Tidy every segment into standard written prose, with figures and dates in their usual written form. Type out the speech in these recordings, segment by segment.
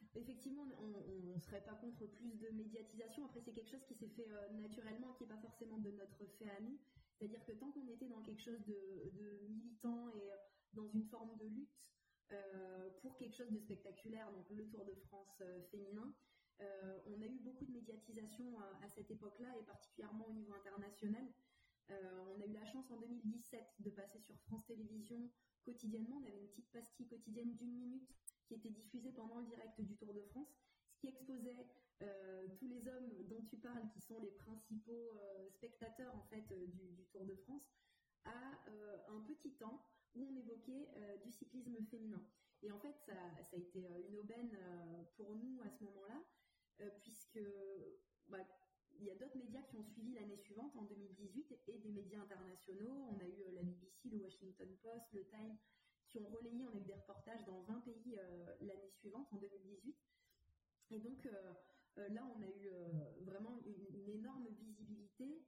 effectivement, on ne serait pas contre plus de médiatisation. Après, c'est quelque chose qui s'est fait naturellement, qui n'est pas forcément de notre fait à nous. C'est-à-dire que tant qu'on était dans quelque chose de militant et dans une forme de lutte pour quelque chose de spectaculaire, donc le Tour de France féminin, on a eu beaucoup de médiatisation à cette époque-là, et particulièrement au niveau international. On a eu la chance en 2017 de passer sur France Télévisions quotidiennement. On avait une petite pastille quotidienne d'1 minute qui était diffusée pendant le direct du Tour de France, ce qui exposait tous les hommes dont tu parles, qui sont les principaux spectateurs en fait du Tour de France, à un petit temps où on évoquait du cyclisme féminin. Et en fait, ça a été une aubaine pour nous à ce moment-là, puisque il y a d'autres médias qui ont suivi l'année suivante, en 2018, et des médias internationaux. On a eu la BBC, le Washington Post, le Time, qui ont relayé. On a eu des reportages dans 20 pays l'année suivante, en 2018. Et donc là, on a eu vraiment une énorme visibilité.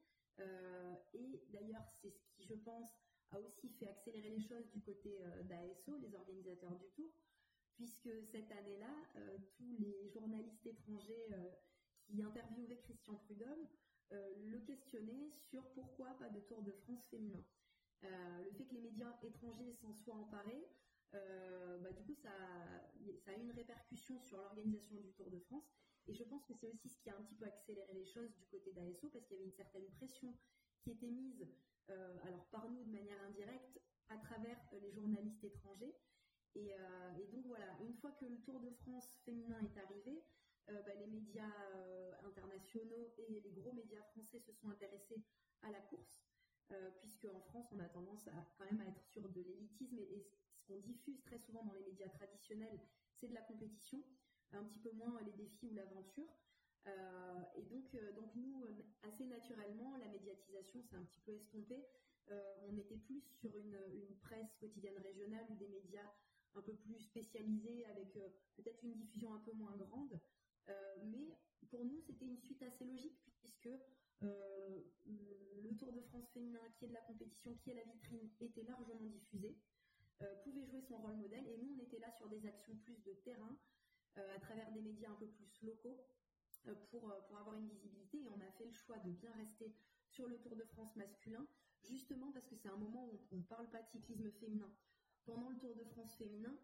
Et d'ailleurs, c'est ce qui, je pense, a aussi fait accélérer les choses du côté d'ASO, les organisateurs du Tour, puisque cette année-là, tous les journalistes étrangers qui interviewaient Christian Prudhomme le questionnaient sur pourquoi pas de Tour de France féminin. Le fait que les médias étrangers s'en soient emparés, du coup, ça a eu une répercussion sur l'organisation du Tour de France. Et je pense que c'est aussi ce qui a un petit peu accéléré les choses du côté d'ASO, parce qu'il y avait une certaine pression qui était mise, alors par nous de manière indirecte, à travers les journalistes étrangers. Et donc voilà, une fois que le Tour de France féminin est arrivé, les médias internationaux et les gros médias français se sont intéressés à la course, puisque en France on a tendance quand même à être sur de l'élitisme, et ce qu'on diffuse très souvent dans les médias traditionnels, c'est de la compétition, un petit peu moins les défis ou l'aventure. Et donc nous, assez naturellement, la médiatisation s'est un petit peu estompée. On était plus sur une presse quotidienne régionale ou des médias un peu plus spécialisés, avec peut-être une diffusion un peu moins grande. Mais pour nous, c'était une suite assez logique, puisque le Tour de France féminin, qui est de la compétition, qui est la vitrine, était largement diffusé, pouvait jouer son rôle modèle, et nous, on était là sur des actions plus de terrain, à travers des médias un peu plus locaux, pour avoir une visibilité. Et on a fait le choix de bien rester sur le Tour de France masculin, justement parce que c'est un moment où on ne parle pas de cyclisme féminin. Pendant le Tour de France féminin,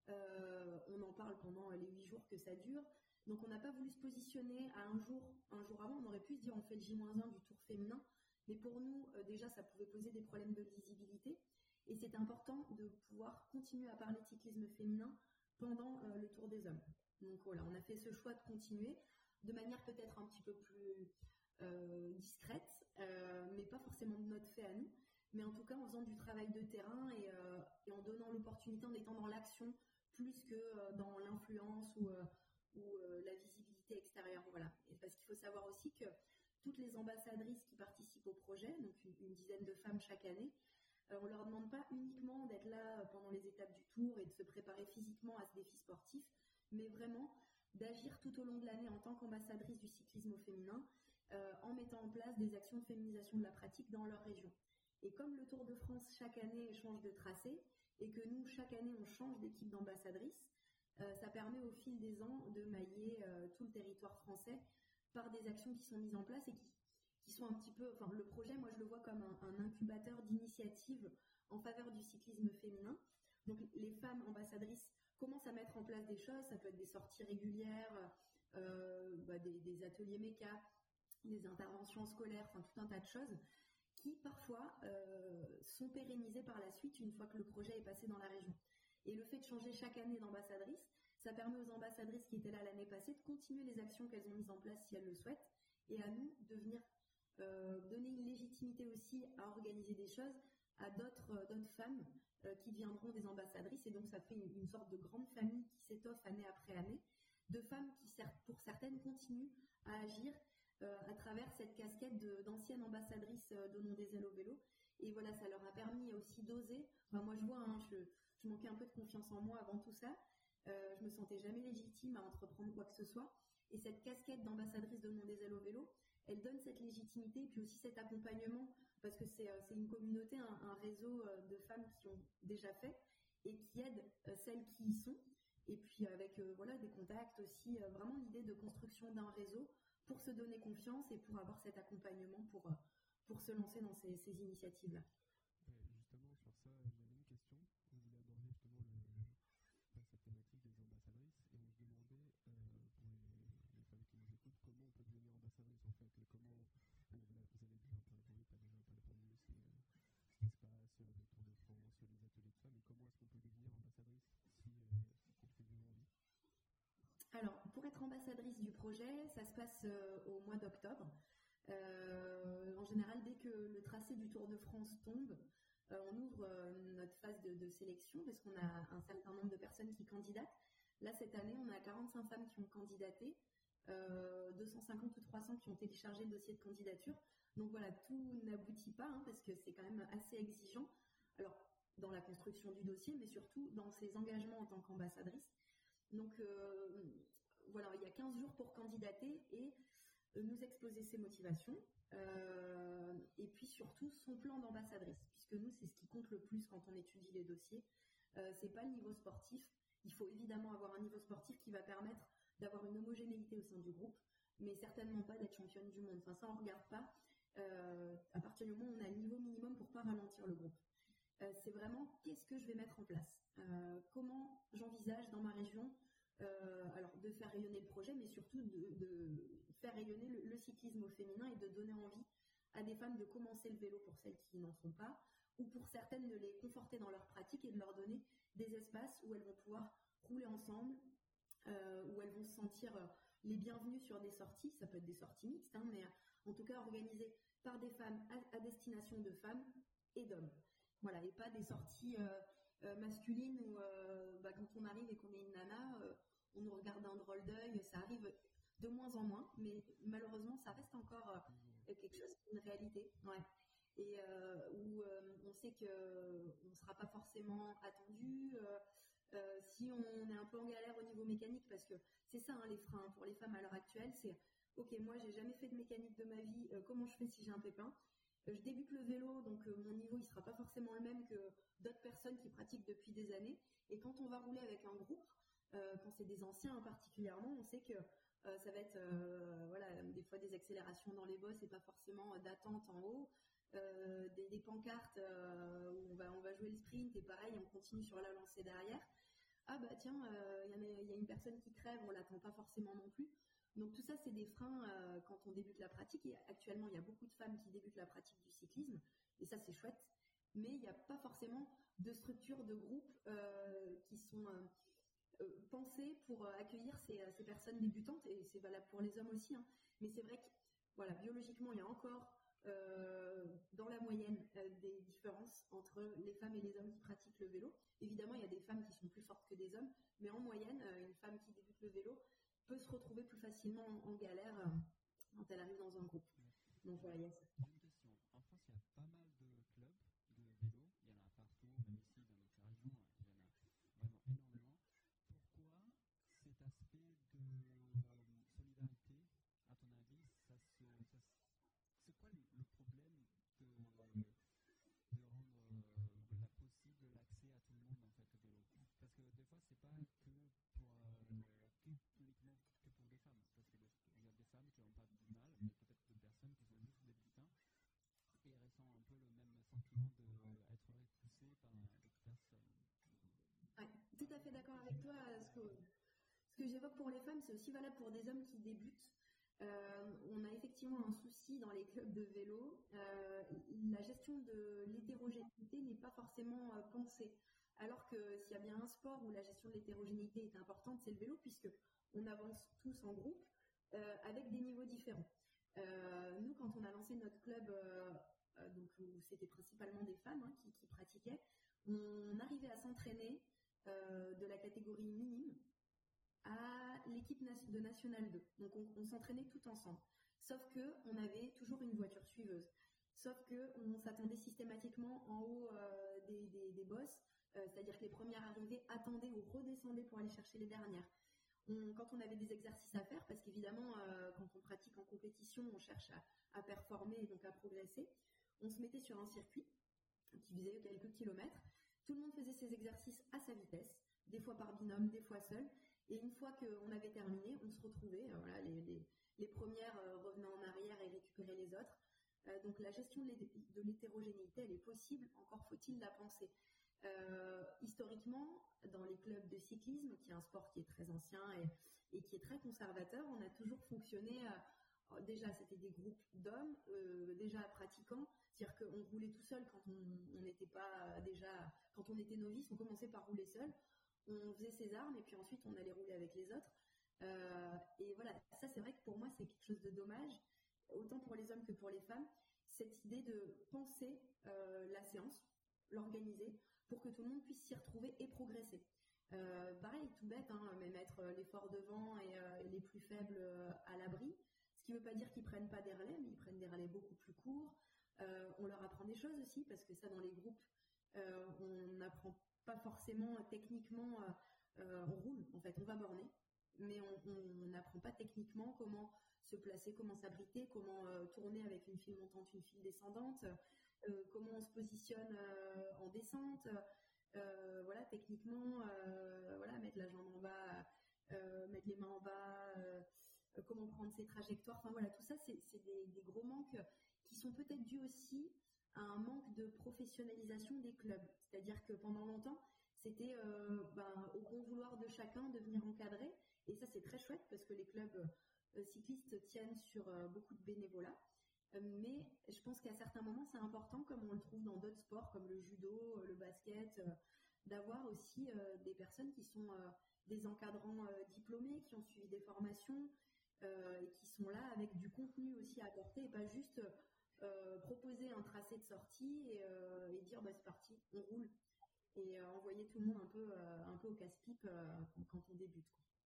on en parle pendant les 8 jours que ça dure. Donc on n'a pas voulu se positionner à un jour avant. On aurait pu se dire on fait le J-1 du Tour féminin, mais pour nous, déjà, ça pouvait poser des problèmes de lisibilité. Et c'est important de pouvoir continuer à parler de cyclisme féminin pendant le Tour des hommes. Donc voilà, on a fait ce choix de continuer de manière peut-être un petit peu plus discrète, mais pas forcément de notre fait à nous, mais en tout cas en faisant du travail de terrain et en donnant l'opportunité, en étant dans l'action plus que dans l'influence ou la visibilité extérieure. Voilà. Et parce qu'il faut savoir aussi que toutes les ambassadrices qui participent au projet, donc une dizaine de femmes chaque année, on leur demande pas uniquement d'être là pendant les étapes du Tour et de se préparer physiquement à ce défi sportif, mais vraiment d'agir tout au long de l'année en tant qu'ambassadrice du cyclisme au féminin, en mettant en place des actions de féminisation de la pratique dans leur région. Et comme le Tour de France chaque année change de tracé, et que nous chaque année on change d'équipe d'ambassadrices, ça permet au fil des ans de mailler tout le territoire français par des actions qui sont mises en place et qui sont un petit peu, enfin le projet, moi je le vois comme un incubateur d'initiatives en faveur du cyclisme féminin. Donc les femmes ambassadrices commencent à mettre en place des choses, ça peut être des sorties régulières, des ateliers méca, des interventions scolaires, enfin tout un tas de choses qui parfois sont pérennisées par la suite une fois que le projet est passé dans la région. Et le fait de changer chaque année d'ambassadrice, ça permet aux ambassadrices qui étaient là l'année passée de continuer les actions qu'elles ont mises en place si elles le souhaitent, et à nous de venir donner une légitimité aussi à organiser des choses à d'autres femmes qui deviendront des ambassadrices. Et donc ça fait une sorte de grande famille qui s'étoffe année après année, de femmes qui, pour certaines, continuent à agir à travers cette casquette d'anciennes ambassadrices donnant des ailes au vélo. Et voilà, ça leur a permis aussi d'oser. Enfin, moi je vois, je manquais un peu de confiance en moi avant tout ça. Je me sentais jamais légitime à entreprendre quoi que ce soit. Et cette casquette d'ambassadrice donnant des ailes au vélo, elle donne cette légitimité, puis aussi cet accompagnement, parce que c'est une communauté, un réseau de femmes qui ont déjà fait et qui aident celles qui y sont. Et puis avec des contacts aussi, vraiment l'idée de construction d'un réseau pour se donner confiance et pour avoir cet accompagnement pour se lancer dans ces initiatives-là. Justement, sur ça, j'avais une question. On voulait aborder justement cette thématique des ambassadrices et on se demandait, pour les femmes qui nous écoutent, comment on peut devenir ambassadrice en fait. Comment, vous avez déjà un peu répondu, pas déjà un peu répondu, c'est ce qui se passe, le Tour de France, les ateliers de femmes, et comment est-ce qu'on peut devenir ambassadrice si quelque chose envie. Alors, pour être ambassadrice du projet, ça se passe au mois d'octobre. En général, dès que le tracé du Tour de France tombe, on ouvre notre phase de sélection parce qu'on a un certain nombre de personnes qui candidatent. Là, cette année, on a 45 femmes qui ont candidaté, 250 ou 300 qui ont téléchargé le dossier de candidature. Donc voilà, tout n'aboutit pas parce que c'est quand même assez exigeant. Alors, dans la construction du dossier, mais surtout dans ses engagements en tant qu'ambassadrice. Donc voilà, il y a 15 jours pour candidater et nous exposer ses motivations et puis surtout son plan d'ambassadrice, puisque nous, c'est ce qui compte le plus quand on étudie les dossiers. C'est pas le niveau sportif. Il faut évidemment avoir un niveau sportif qui va permettre d'avoir une homogénéité au sein du groupe, mais certainement pas d'être championne du monde. Enfin, ça, on ne regarde pas à partir du moment où on a un niveau minimum pour pas ralentir le groupe. C'est vraiment qu'est-ce que je vais mettre en place, comment j'envisage dans ma région alors de faire rayonner le projet, mais surtout de faire rayonner le cyclisme au féminin et de donner envie à des femmes de commencer le vélo pour celles qui n'en font pas, ou pour certaines de les conforter dans leur pratique et de leur donner des espaces où elles vont pouvoir rouler ensemble, où elles vont se sentir les bienvenues sur des sorties. Ça peut être des sorties mixtes, mais en tout cas organisées par des femmes à destination de femmes et d'hommes. Voilà, et pas des sorties masculines où quand on arrive et qu'on est une nana, on nous regarde d'un drôle d'œil. Ça arrive de moins en moins, mais malheureusement, ça reste encore quelque chose, une réalité. Ouais. Et où on sait qu'on ne sera pas forcément attendu. Si on est un peu en galère au niveau mécanique, parce que c'est ça les freins pour les femmes à l'heure actuelle, c'est ok, moi j'ai jamais fait de mécanique de ma vie, comment je fais si j'ai un pépin? Je débute le vélo, donc mon niveau il sera pas forcément le même que d'autres personnes qui pratiquent depuis des années. Et quand on va rouler avec un groupe, quand c'est des anciens particulièrement, on sait que ça va être des fois des accélérations dans les bosses et pas forcément d'attente en haut, des pancartes où on va jouer le sprint et pareil on continue sur la lancée derrière. Ah bah tiens, il y a une personne qui crève, on l'attend pas forcément non plus. Donc tout ça, c'est des freins quand on débute la pratique. Et actuellement, il y a beaucoup de femmes qui débutent la pratique du cyclisme. Et ça, c'est chouette. Mais il n'y a pas forcément de structures, de groupes qui sont pensés pour accueillir ces personnes débutantes. Et c'est valable pour les hommes aussi. Mais c'est vrai que biologiquement, il y a encore dans la moyenne des différences entre les femmes et les hommes qui pratiquent le vélo. Évidemment, il y a des femmes qui sont plus fortes que des hommes. Mais en moyenne, une femme qui débute le vélo peut se retrouver plus facilement en galère quand elle arrive dans un groupe. Donc voilà, il y a ça. J'ai une question. En France, il y a pas mal de clubs de vélo. Il y en a partout, même ici dans notre région, il y en a vraiment énormément. Pourquoi cet aspect de solidarité, à ton avis, c'est quoi le problème de rendre possible l'accès à tout le monde en fait au vélo? Parce que des fois, c'est pas que uniquement que pour des femmes, parce qu'il y a des femmes qui n'ont pas du mal, mais peut-être des personnes qui sont juste débutants et ressentent un peu le même sentiment d'être repoussées par d'autres personnes. Ouais, tout à fait d'accord avec toi. Ce que j'évoque pour les femmes, c'est aussi valable pour des hommes qui débutent. On a effectivement un souci dans les clubs de vélo. La gestion de l'hétérogénéité n'est pas forcément pensée. Alors que s'il y a bien un sport où la gestion de l'hétérogénéité est importante, c'est le vélo, puisque on avance tous en groupe avec des niveaux différents. Nous, quand on a lancé notre club, donc où c'était principalement des femmes qui pratiquaient, on arrivait à s'entraîner de la catégorie minime à l'équipe de National 2. Donc on s'entraînait tout ensemble. Sauf qu'on avait toujours une voiture suiveuse. Sauf qu'on s'attendait systématiquement en haut des bosses. C'est-à-dire que les premières arrivées attendaient ou redescendaient pour aller chercher les dernières. Quand on avait des exercices à faire, parce qu'évidemment, quand on pratique en compétition, on cherche à performer et donc à progresser, on se mettait sur un circuit qui faisait quelques kilomètres. Tout le monde faisait ses exercices à sa vitesse. des fois par binôme, des fois seul. Et une fois qu'on avait terminé, on se retrouvait. Voilà, les premières revenaient en arrière et récupéraient les autres. Donc la gestion de l'hétérogénéité, elle est possible, encore faut-il la penser. Historiquement, dans les clubs de cyclisme, qui est un sport qui est très ancien et qui est très conservateur, on a toujours fonctionné, déjà c'était des groupes d'hommes, déjà pratiquants, c'est-à-dire qu'on roulait tout seul quand on n'était pas déjà, quand on était novice, on commençait par rouler seul, on faisait ses armes et puis ensuite on allait rouler avec les autres. Et voilà, ça c'est vrai que pour moi c'est quelque chose de dommage, autant pour les hommes que pour les femmes, cette idée de penser la séance, l'organiser, pour que tout le monde puisse s'y retrouver et progresser. Pareil, tout bête, hein, mais mettre les forts devant et les plus faibles à l'abri, ce qui ne veut pas dire qu'ils ne prennent pas des relais, mais ils prennent des relais beaucoup plus courts. On leur apprend des choses aussi, parce que ça, dans les groupes, on n'apprend pas forcément techniquement, on roule, en fait, on va borner, mais on n'apprend pas techniquement comment se placer, comment s'abriter, comment tourner avec une file montante, une file descendante, comment on se positionne en descente, voilà, techniquement, voilà, mettre la jambe en bas, mettre les mains en bas, comment prendre ses trajectoires, enfin voilà, tout ça, c'est des gros manques qui sont peut-être dus aussi à un manque de professionnalisation des clubs. C'est-à-dire que pendant longtemps, c'était au bon vouloir de chacun de venir encadrer, et ça c'est très chouette parce que les clubs cyclistes tiennent sur beaucoup de bénévolat. Mais je pense qu'à certains moments, c'est important, comme on le trouve dans d'autres sports, comme le judo, le basket, d'avoir aussi des personnes qui sont des encadrants diplômés, qui ont suivi des formations et qui sont là avec du contenu aussi à apporter, et pas juste proposer un tracé de sortie et dire c'est parti, on roule, et envoyer tout le monde un peu au casse-pipe quand on débute, quoi.